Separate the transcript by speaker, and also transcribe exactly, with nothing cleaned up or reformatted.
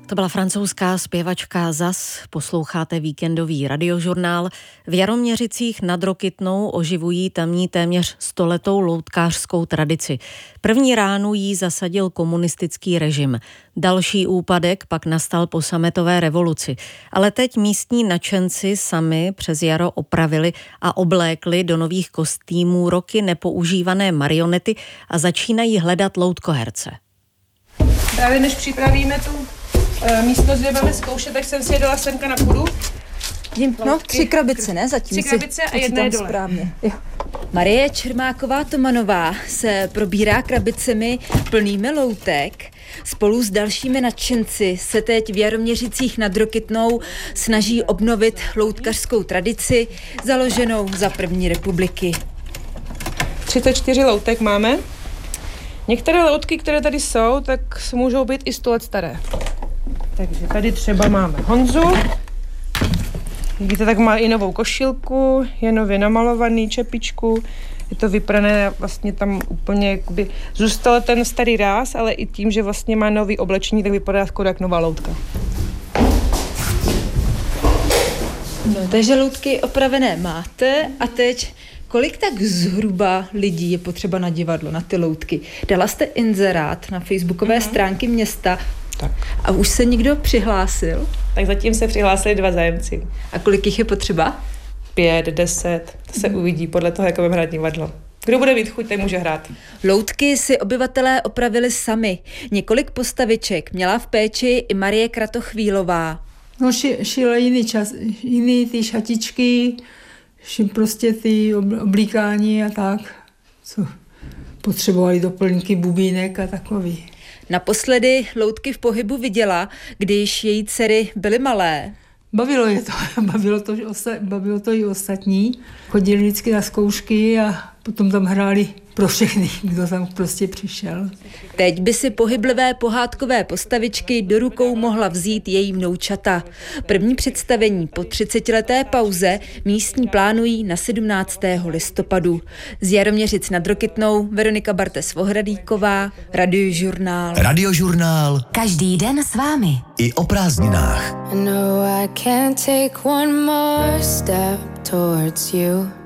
Speaker 1: To byla francouzská zpěvačka Zaz, posloucháte víkendový radiožurnál. V Jaroměřicích nad Rokytnou oživují tamní téměř stoletou loutkářskou tradici. První ránu jí zasadil komunistický režim. Další úpadek pak nastal po sametové revoluci. Ale teď místní nadšenci sami přes jaro opravili a oblékli do nových kostýmů roky nepoužívané marionety a začínají hledat loutkoherce.
Speaker 2: Právě než připravíme tu uh, místnost, kde budeme zkoušet, tak jsem si jedala semka na půdu.
Speaker 3: No, tři krabice, ne? Zatím
Speaker 2: tři krabice a jedna je dole.
Speaker 3: Správně. Jo. Marie Čermáková-Tomanová se probírá krabicemi plnými loutek. Spolu s dalšími nadšenci se teď v Jaroměřicích nad Rokytnou snaží obnovit loutkařskou tradici založenou za první republiky.
Speaker 2: třicet čtyři loutek máme. Některé loutky, které tady jsou, tak můžou být i sto let staré. Takže tady třeba máme Honzu. Vidíte, tak má i novou košilku, je nově namalovaný, čepičku. Je to vyprané, vlastně tam úplně jakoby zůstal ten starý ráz, ale i tím, že vlastně má nový oblečení, tak vypadá skoro jak nová loutka.
Speaker 3: No, takže loutky opravené máte a teď kolik tak zhruba lidí je potřeba na divadlo, na ty loutky? Dala jste inzerát na facebookové uh-huh. stránky města
Speaker 2: tak.
Speaker 3: A už se někdo přihlásil?
Speaker 2: Tak zatím se přihlásili dva zájemci.
Speaker 3: A kolik jich je potřeba?
Speaker 2: Pět, deset, to se uh-huh. uvidí podle toho, jak budeme hrát divadlo. Kdo bude mít chuť, tak může hrát.
Speaker 3: Loutky si obyvatelé opravili sami. Několik postaviček měla v péči i Marie Kratochvílová.
Speaker 4: No, ši, šila jiný čas, jiný ty šatičky, prostě ty oblíkání a tak, co potřebovali doplňky, bubínek a takový.
Speaker 3: Naposledy loutky v pohybu viděla, když její dcery byly malé.
Speaker 4: Bavilo je to, bavilo to, bavilo to i ostatní. Chodili vždycky na zkoušky a potom tam hráli pro všechny, kdo tam prostě přišel.
Speaker 3: Teď by si pohyblivé pohádkové postavičky do rukou mohla vzít její vnoučata. První představení po třicetileté pauze místní plánují na sedmnáctého listopadu. Z Jaroměřic nad Rokytnou Veronika Bartes-Vohradíková, Radiožurnál.
Speaker 5: Radiožurnál.
Speaker 6: Každý den s vámi.
Speaker 5: I o prázdninách.
Speaker 6: I know I can't take one more step towards you.